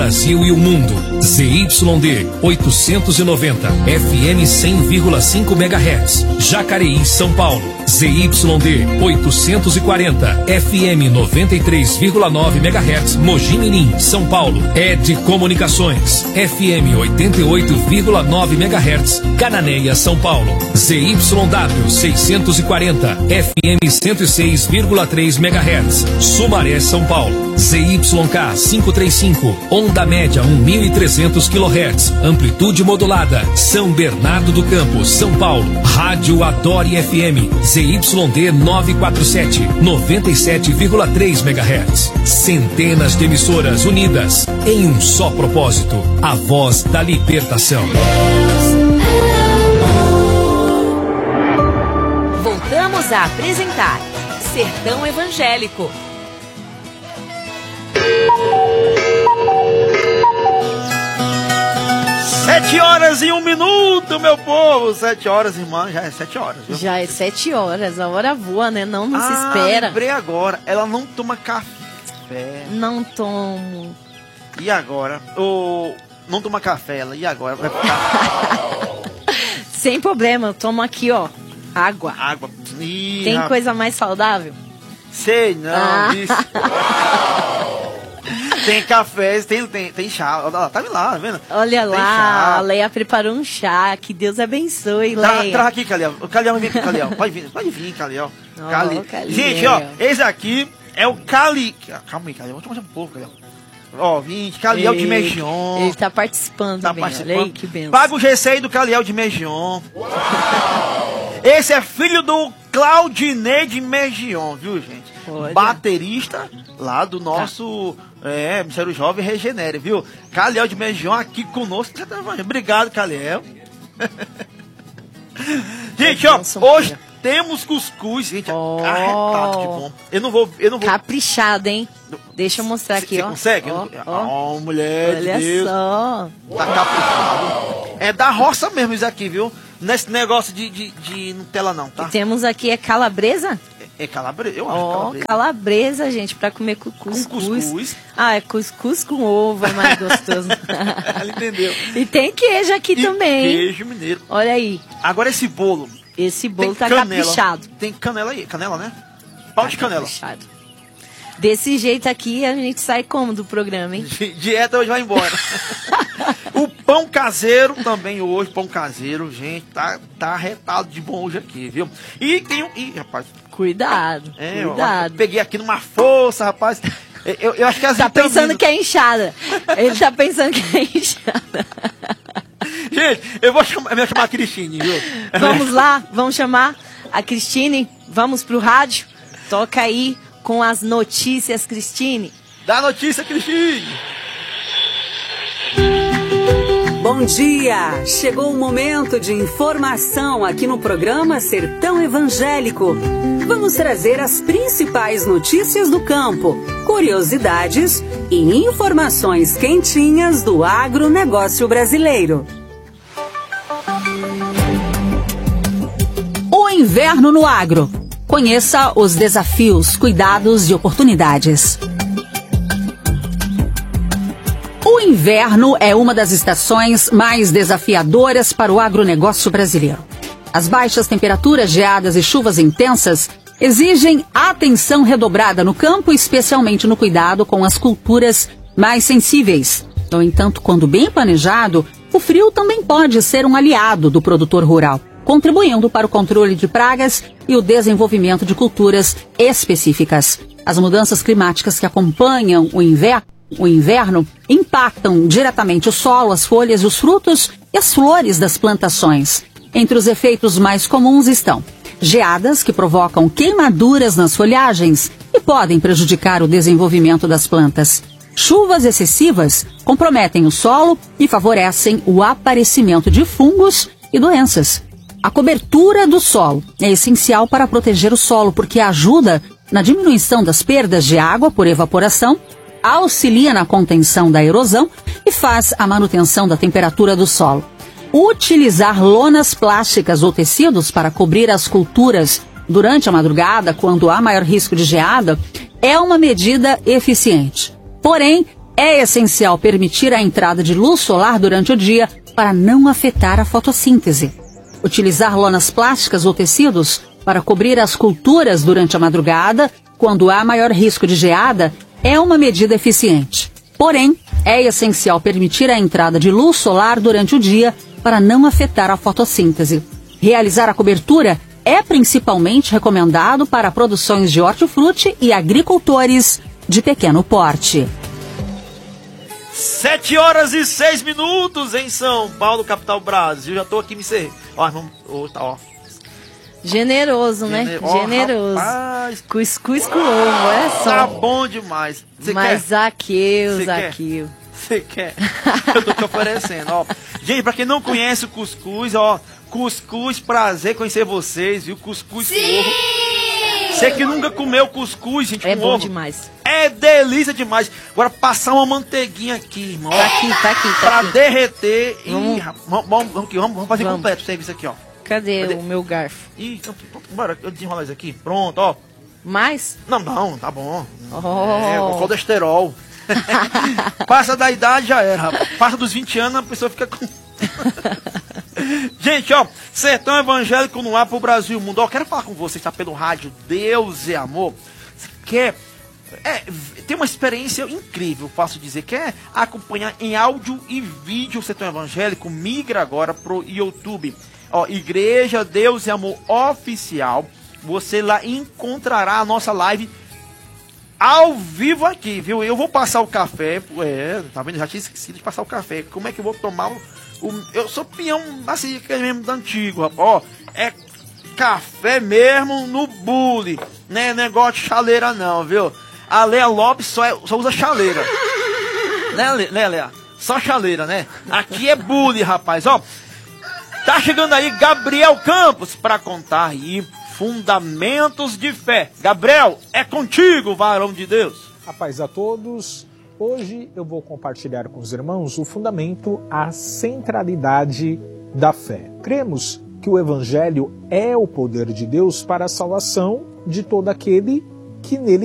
Brasil e o mundo. ZYD 890, FM 100,5 MHz, Jacareí, São Paulo. ZYD 840, FM 93,9 MHz, Mogi Mirim, São Paulo. ED Comunicações, FM 88,9 MHz, Cananéia, São Paulo. ZYW 640, FM 106,3 MHz, Sumaré, São Paulo. ZYK 535, onda média 1.300 kHz, amplitude modulada, São Bernardo do Campo, São Paulo. Rádio Adore FM, ZYD 947, 97,3 MHz. Centenas de emissoras unidas em um só propósito, a voz da libertação. Voltamos a apresentar Sertão Evangélico. 7h01, meu povo. 7 horas, irmã. Já é 7 horas, viu? Já é 7 horas. A hora voa, né? Não se espera. Lembrei agora. Ela não toma café. Não tomo. E agora? Não toma café, ela. E agora? Vai ficar... Sem problema. Eu tomo aqui, ó. Água. Água. Ih, tem coisa mais saudável? Sei não, bicho. Tem café, tem chá. Tá lá, vendo? Olha tem lá, chá. a Leia preparou um chá. Que Deus abençoe, Leia. Traz aqui, Caliel. O Caliel vem aqui, Caliel. Pode vir, Caliel. Gente, ó, esse aqui é o Cali... Calma aí, Caliel. Vou te mostrar um pouco, Caliel. Ó, 20, Caliel de Megion. Ele tá participando também. Olha aí, que benção. Paga o GC aí do Caliel de Megion. Esse é filho do Claudinei de Megion, viu, gente? Olha. Baterista lá do nosso Ministério Jovem Regenere, viu? Caliel de Megion aqui conosco. Obrigado, Caliel. Gente, ó, hoje temos cuscuz, gente, arretado de bom. Eu não vou... Caprichado, hein? Deixa eu mostrar aqui, ó. Você consegue? Ó, mulher olha de Deus. Só. Tá caprichado. É da roça mesmo isso aqui, viu? Nesse negócio de Nutella não, tá? E temos aqui, calabresa? É calabresa, eu acho calabresa, gente, pra comer cuscuz. Com cuscuz. Ah, é cuscuz com ovo, é mais gostoso. Ela entendeu. E tem queijo aqui também. Queijo mineiro. Olha aí. Agora esse bolo. Esse bolo tá canela. caprichado. Tem canela aí, canela, né? Pau de canela. Caprichado. Desse jeito aqui, a gente sai como do programa, hein? Dieta hoje vai embora. O pão caseiro também hoje, pão caseiro, gente, tá arretado de bom hoje aqui, viu? E tem rapaz... Cuidado, cuidado. Eu peguei aqui numa força, rapaz. Eu acho que as tá pensando que é inchada. Ele tá pensando que é inchada. Gente, eu vou chamar a Cristine, viu? Vamos lá, vamos chamar a Cristine. Vamos pro rádio. Toca aí com as notícias, Cristine. Dá notícia, Cristine. Bom dia! Chegou o momento de informação aqui no programa Sertão Evangélico. Vamos trazer as principais notícias do campo, curiosidades e informações quentinhas do agronegócio brasileiro. O inverno no agro. Conheça os desafios, cuidados e oportunidades. O inverno é uma das estações mais desafiadoras para o agronegócio brasileiro. As baixas temperaturas, geadas e chuvas intensas exigem atenção redobrada no campo, especialmente no cuidado com as culturas mais sensíveis. No entanto, quando bem planejado, o frio também pode ser um aliado do produtor rural, contribuindo para o controle de pragas e o desenvolvimento de culturas específicas. As mudanças climáticas que acompanham o inverno impactam diretamente o solo, as folhas, os frutos e as flores das plantações. Entre os efeitos mais comuns estão geadas, que provocam queimaduras nas folhagens e podem prejudicar o desenvolvimento das plantas. Chuvas excessivas comprometem o solo e favorecem o aparecimento de fungos e doenças. A cobertura do solo é essencial para proteger o solo, porque ajuda na diminuição das perdas de água por evaporação, auxilia na contenção da erosão e faz a manutenção da temperatura do solo. Utilizar lonas plásticas ou tecidos para cobrir as culturas durante a madrugada, quando há maior risco de geada, é uma medida eficiente. Porém, é essencial permitir a entrada de luz solar durante o dia para não afetar a fotossíntese. Utilizar lonas plásticas ou tecidos para cobrir as culturas durante a madrugada, quando há maior risco de geada, é uma medida eficiente. Porém, é essencial permitir a entrada de luz solar durante o dia para não afetar a fotossíntese. Realizar a cobertura é principalmente recomendado para produções de hortifruti e agricultores de pequeno porte. 7h06 em São Paulo, capital Brasil. Já tô aqui me servindo. Ó. Generoso, né? Generoso. Rapaz, cuscuz com ovo, é só. Tá bom demais. Mas Zaqueu. Você quer? Eu tô te oferecendo, ó. Gente, pra quem não conhece o cuscuz, ó. Cuscuz, prazer conhecer vocês, viu? Cuscuz com ovo. Você que nunca comeu cuscuz, gente, é com bom ovo. Demais. É delícia demais. Agora passar uma manteiguinha aqui, irmão. Tá aqui. Pra derreter. Vamos fazer completo o serviço aqui, ó. Cadê o meu garfo? Ih, bora, eu desenrolar isso aqui. Pronto, ó. Mais? Não, tá bom. Oh. É, o colesterol. Passa da idade, já era, rapaz. Passa dos 20 anos, a pessoa fica com... Gente, ó, Sertão Evangélico no ar pro Brasil e mundo. Ó, quero falar com vocês, tá pelo rádio Deus é Amor. Quer tem uma experiência incrível, posso dizer. Quer acompanhar em áudio e vídeo o Sertão Evangélico? Migra agora pro YouTube. Ó, Igreja Deus e Amor Oficial. Você lá encontrará a nossa live ao vivo aqui, viu? Eu vou passar o café. Tá vendo? Já tinha esquecido de passar o café. Como é que eu vou tomar eu sou peão, assim, aquele mesmo do antigo, rapaz. Ó, é café mesmo no bule. Não é negócio de chaleira não, viu? A Lea Lopes só usa chaleira. Né, Lea? Só chaleira, né? Aqui é bule, rapaz, ó. Tá chegando aí Gabriel Campos para contar aí fundamentos de fé. Gabriel, é contigo, varão de Deus. A paz a todos. Hoje eu vou compartilhar com os irmãos o fundamento, a centralidade da fé. Cremos que o Evangelho é o poder de Deus para a salvação de todo aquele que nele